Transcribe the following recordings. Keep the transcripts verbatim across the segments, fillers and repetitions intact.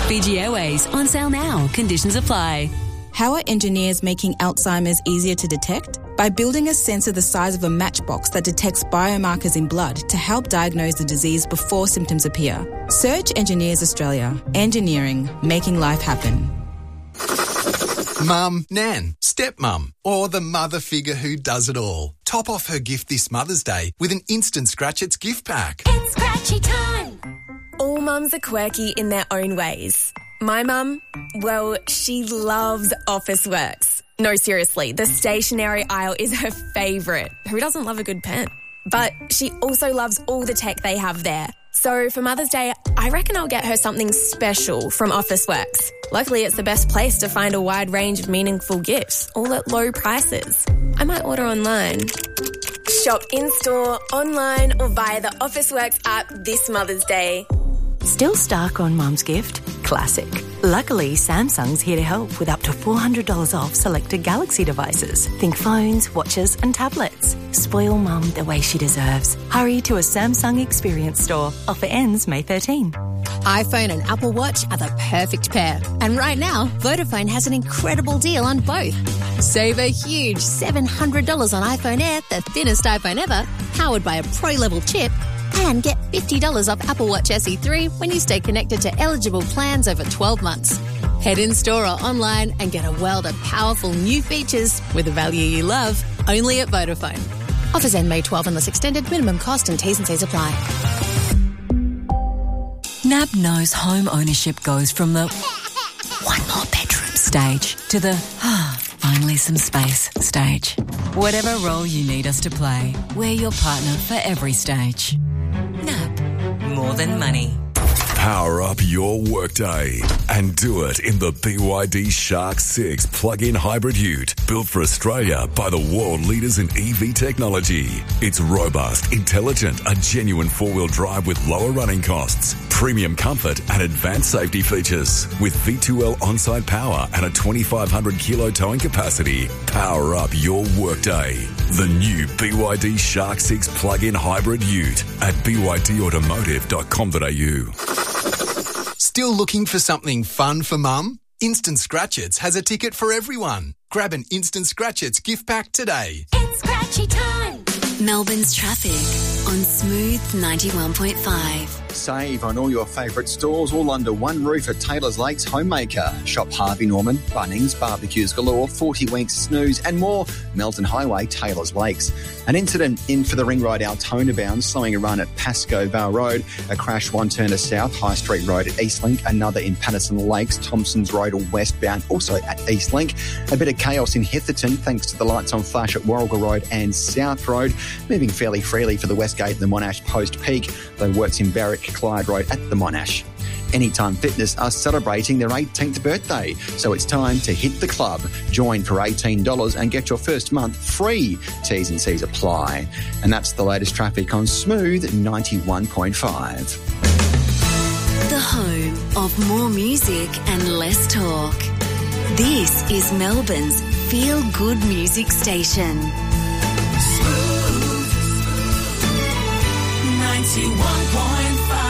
Fiji Airways, on sale now. Conditions apply. How are engineers making Alzheimer's easier to detect? By building a sensor the size of a matchbox that detects biomarkers in blood to help diagnose the disease before symptoms appear. Search Engineers Australia. Engineering, making life happen. Mum, Nan, stepmum, or the mother figure who does it all. Top off her gift this Mother's Day with an instant Scratch-Its gift pack. It's Scratchy time! All mums are quirky in their own ways. My mum, well, she loves Officeworks. No, seriously, the stationery aisle is her favourite. Who doesn't love a good pen? But she also loves all the tech they have there. So for Mother's Day, I reckon I'll get her something special from Officeworks. Luckily, it's the best place to find a wide range of meaningful gifts, all at low prices. I might order online. Shop in-store, online or via the Officeworks app this Mother's Day. Still stuck on Mum's gift? Classic. Luckily, Samsung's here to help with up to four hundred dollars off selected Galaxy devices. Think phones, watches and tablets. Spoil Mum the way she deserves. Hurry to a Samsung Experience store. Offer ends May thirteenth. iPhone and Apple Watch are the perfect pair. And right now, Vodafone has an incredible deal on both. Save a huge seven hundred dollars on iPhone Air, the thinnest iPhone ever, powered by a Pro-level chip, and get fifty dollars off Apple Watch S E three when you stay connected to eligible plans over twelve months. Head in-store or online and get a world of powerful new features with the value you love, only at Vodafone. Offers end May twelfth unless extended. Minimum cost and T's and C's apply. N A B knows home ownership goes from the one more bedroom stage to the ah, finally some space stage. Whatever role you need us to play, we're your partner for every stage. N A B, more than money. Power up your workday and do it in the B Y D Shark six plug-in hybrid ute, built for Australia by the world leaders in E V technology. It's robust, intelligent, a genuine four-wheel drive with lower running costs, premium comfort and advanced safety features. With V two L on-site power and a twenty-five hundred kilo towing capacity, power up your workday. The new B Y D Shark six plug-in hybrid ute at b y d automotive dot com dot a u. Still looking for something fun for Mum? Instant Scratch-Its has a ticket for everyone. Grab an Instant Scratch-Its gift pack today. It's Scratchy time! Melbourne's traffic on Smooth ninety-one point five. Save on all your favourite stores, all under one roof at Taylor's Lakes Homemaker. Shop Harvey Norman, Bunnings, Barbecues Galore, forty Winks, Snooze and more. Melton Highway, Taylor's Lakes. An incident in for the Ring Road Altona bound, slowing a run at Pascoe Vale Road. A crash one turner south, High Street Road at Eastlink. Another in Patterson Lakes, Thompson's Road or westbound, also at Eastlink. A bit of chaos in Hitherton thanks to the lights on flash at Warragul Road and South Road. Moving fairly freely for the Westgate and the Monash post peak, though works in Berwick Clyde Road at the Monash. Anytime Fitness are celebrating their eighteenth birthday, so it's time to hit the club. Join for eighteen dollars and get your first month free. T's and C's apply. And that's the latest traffic on Smooth ninety-one point five. The home of more music and less talk. This is Melbourne's feel-good music station. Smooth ninety-one point five.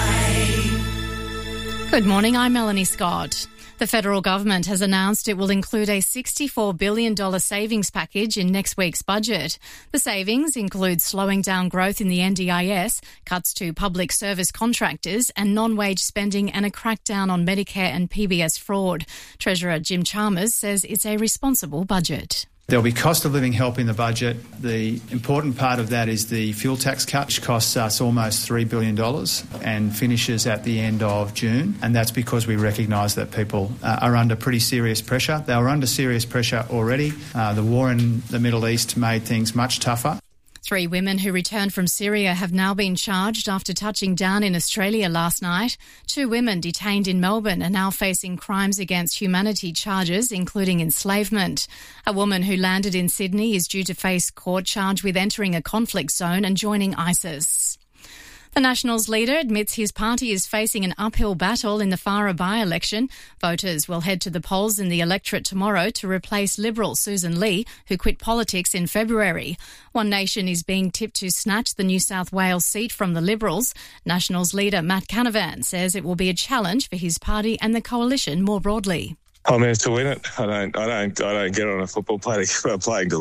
Good morning, I'm Melanie Scott. The federal government has announced it will include a sixty-four billion dollars savings package in next week's budget. The savings include slowing down growth in the N D I S, cuts to public service contractors and non-wage spending and a crackdown on Medicare and P B S fraud. Treasurer Jim Chalmers says it's a responsible budget. There'll be cost of living help in the budget. The important part of that is the fuel tax cut, which costs us almost three billion dollars and finishes at the end of June. And that's because we recognise that people uh, are under pretty serious pressure. They were under serious pressure already. Uh, the war in the Middle East made things much tougher. Three women who returned from Syria have now been charged after touching down in Australia last night. Two women detained in Melbourne are now facing crimes against humanity charges, including enslavement. A woman who landed in Sydney is due to face court charge with entering a conflict zone and joining ISIS. The Nationals leader admits his party is facing an uphill battle in the Farah by-election. Voters will head to the polls in the electorate tomorrow to replace Liberal Susan Lee, who quit politics in February. One Nation is being tipped to snatch the New South Wales seat from the Liberals. Nationals leader Matt Canavan says it will be a challenge for his party and the coalition more broadly. I mean, to win it, I don't, I don't, I don't get on a football playing, playing